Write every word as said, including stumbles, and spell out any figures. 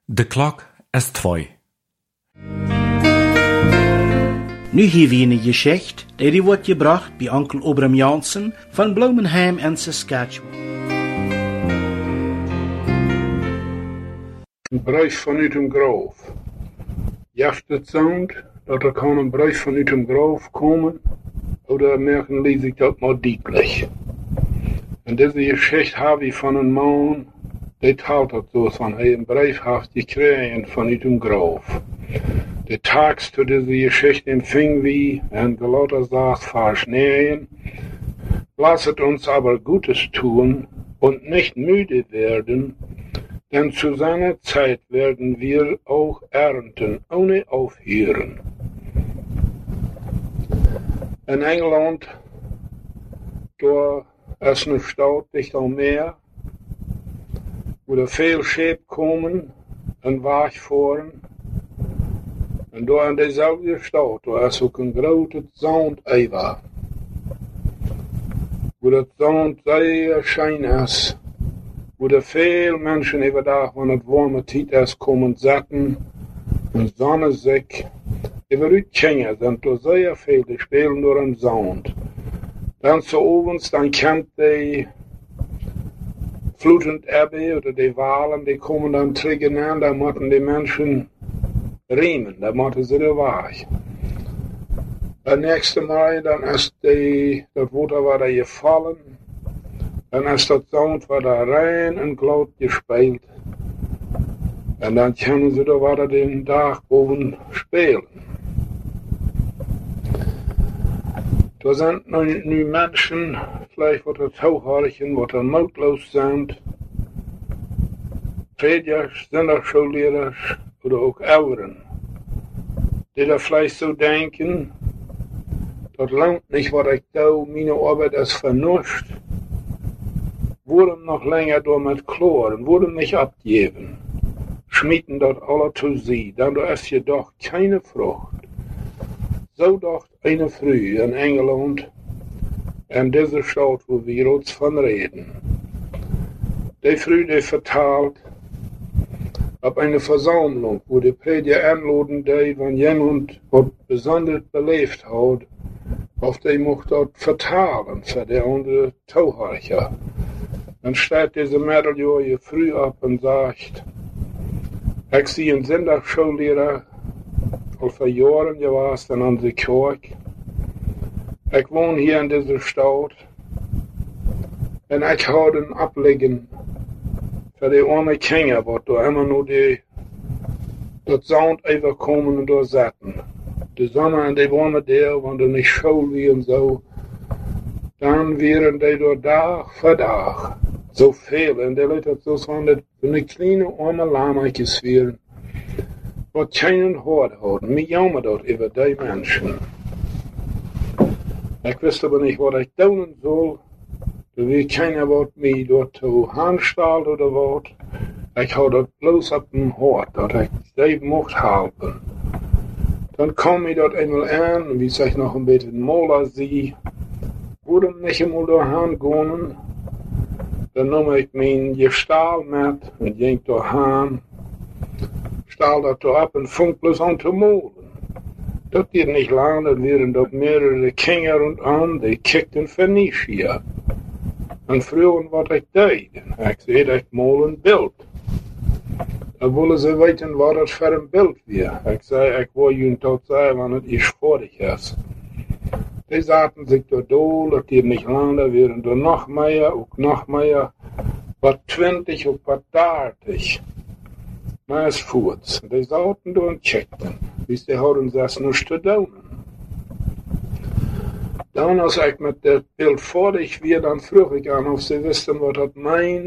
De klok is twee. Nu hier wie een geschicht, die wordt gebracht bij onkel Obram Jansen van Bloemenheim in Saskatchewan. Een brief vanuit een groof. Jaft het zound dat er kan een brief vanuit een groof komen, oder merken lees ik dat maar dieplich. En deze geschichte heb ik van een man, die taalt dat zo van, hij een brief heeft gekregen vanuit een groof. De tekst zu dieser Geschichte empfingen wir in Galater sechs, Vers neun. Lasset uns aber Gutes tun und nicht müde werden, denn zu seiner Zeit werden wir auch ernten, ohne aufhören. In Engeland, da ist eine Stadt dicht am Meer, wo da viel Schiffe kommen und wegfahren. En daar in dezelfde stad, daar is ook een grote zand-eiver. Wo dat zand zeer schijn is. Wo er veel mensen even daar, wanneer het warme tijd is, komen zitten. En zonne zich. Even uitkingen, en er zeer veel, die spelen door een zand. Dan zo ovens, dan kent die vloedend ebbe, oder die walen, die komen dan terug aan, dan moeten die mensen riemen, da moeten ze er weg. Het nächste Mal, dan is die, dat water waar daar gevallen, dan is dat zand waar daar rein en gloed gespeeld. En dan kunnen ze er waar den dag boven spelen. Er zijn nu, nu mensen, vielleicht wat er touwhaarigen, wat er moedloos zijn, predikers, zondagsschoolleerders, oder auch Eltern, die da vielleicht so denken, das langt nicht, was ich da, meine Arbeit ist vernuscht, wurden noch länger damit kloren, wurden nicht abgeben, schmieden dort alle zu sie, dann da ist jedoch keine Frucht. So dacht eine Früh in England, in dieser Stadt, wo wir uns von reden. Die Früh, die vertalt, ab eine Versammlung, wo die Prediger anladen, die, wenn jemand was besonders belebt hat, auf die mocht dort vertalen für die andere Tauharcher. Dann steht diese Mädel früh ab und sagt, ich sehe einen Sonntagsschullehrer, al vor Jahren gewesen in unserer Kirche. Ich wohne hier in dieser Stadt und ich habe ein Ablegen für die arme Kinder, wo da immer nur die, das Sound überkommen und da satten. Die Sommer und die warme der, wenn du nicht Schule wie und so, dann wären die da Tag für Tag. So viel. Und die Leute so von eine kleine arme Lahmeiches wären, was keinen Hort hatten. Mir jammer dort über die Menschen. Ich wüsste aber nicht, was ich tun soll. Da will keiner was mir dort zu Handstall oder was. Ich hau das bloß ab dem Hort, dass ich das mocht halten. Dann komm ich dort einmal an, wie ich noch ein bisschen Mola sehe. Würde nicht einmal da hingehen. Dann nahm ich mein Gestall mit und ging da hin. Stahl das da ab und fängt bloß an zu molen. Das geht nicht lang, dann wären dort mehrere Kinder und an, die kickten für nichts hier. Und früher, was ich deed, ich sehe, ich mal ein Bild. Da wollen sie wissen, was das für ein Bild wäre. Ich sage, ich will ihnen dort sagen, wenn es ist fertig ist. Die sagten sich da doll, das geht nicht lang, da wären da noch mehr, auch noch mehr, was zwanzig und was dreißig. Maar es fuhrt. Die sauten da und checkten, bis die haben das nichts zu tun. Dann, als ich mit dem Bild fertig war, dann frug ich an, ob sie wissen, was das meint.